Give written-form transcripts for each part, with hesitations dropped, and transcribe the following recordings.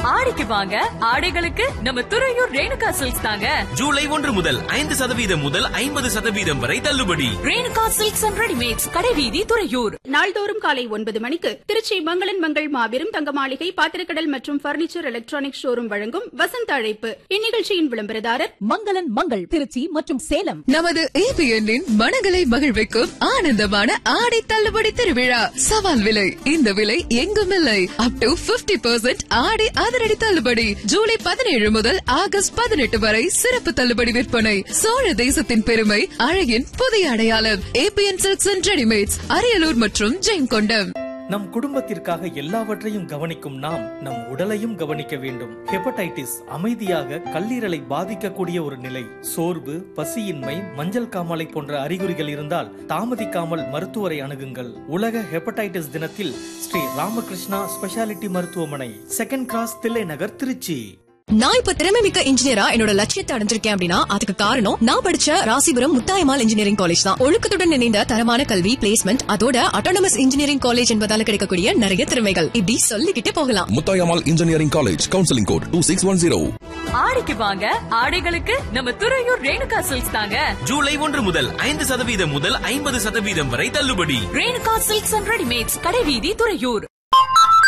ஆடிக்கு வாங்க, ஆடைகளுக்கு நம்ம துறையூர் ரேணுகா சில்க்ஸ் தாங்க. ஜூலை 1 முதல் 5% முதல் 50% வரை தள்ளுபடி. ரேணுகா சில்க்ஸ் அண்ட் ரெடிமேட்ஸ், கடைவீதி, துறையூர். நாள்தோறும் காலை 9 மணிக்கு திருச்சி மங்களன் மங்கள் மாபெரும் தங்க மாளிகை பாத்திரக்கடல் மற்றும் பர்னிச்சர் எலக்ட்ரானிக் ஷோரூம் வழங்கும் வசந்த அழைப்பு. இந்நிகழ்ச்சியின் விளம்பரதாரர் மங்களன் மங்கள் திருச்சி மற்றும் சேலம். நமது ஏபிஎன்னின் மனங்களை மகிழ்விக்கும் ஆனந்தமான ஆடை தள்ளுபடி திருவிழா. சவால் விலை, இந்த விலை எங்கும் இல்லை. அப் டு 50% ஆடை அதிரடி தள்ளுபடி. ஜூலை 17 முதல் ஆகஸ்ட் 18 வரை சிறப்பு தள்ளுபடி விற்பனை. சோழ தேசத்தின் பெருமை, அழகின் புதிய அடையாளம். ABN silks and readymades, Ariyalur மற்றும் ஜெயங்கொண்டம். நம் குடும்பத்திற்காக எல்லாவற்றையும் கவனிக்கும் நாம் நம் உடலையும் கவனிக்க வேண்டும். ஹெப்படைட்டிஸ் அமைதியாக கல்லீரலை பாதிக்கக்கூடிய ஒரு நிலை. சோர்வு, பசியின்மை, மஞ்சள் காமாலை போன்ற அறிகுறிகள் இருந்தால் தாமதிக்காமல் மருத்துவரை அணுகுங்கள். உலக ஹெப்படைட்டிஸ் தினத்தில் ஸ்ரீ ராமகிருஷ்ணா ஸ்பெஷாலிட்டி மருத்துவமனை, 2nd கிராஸ், தில்லை நகர், திருச்சி. நான் இப்ப திறமைமிக்க இன்ஜினியரா என்னோட லட்சியத்தை அடைஞ்சிருக்கேன் அப்படின்னா அதுக்கு காரணம் நான் படிச்ச ராசிபுரம் முத்தாயம்மாள் இன்ஜினியரிங் காலேஜ் தான். ஒழுக்கத்துடன் இணைந்த தரமான கல்வி, பிளேஸ்மெண்ட், அதோட அட்டானமஸ் இன்ஜினியரிங் காலேஜ் என்பதால கிடைக்கக்கூடிய நிறைய திறமைகள் இப்படி சொல்லிக்கிட்டே போகலாம். Muthayammal engineering college, counselling code 2610. ஆடிக்கு வாங்க, ஆடைகளுக்கு நம்ம துறையூர் ரேணுகா சில்க்ஸ் தாங்க. ஜூலை 1 முதல் 5% முதல் 50% வரை தள்ளுபடி. ரேணுகா சில்க்ஸ் அண்ட் ரெடிமேட்ஸ், கடைவீதி, Thuraiyur.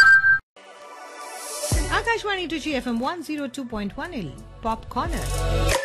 Akashvani Trichy FM 102.1 pop corner.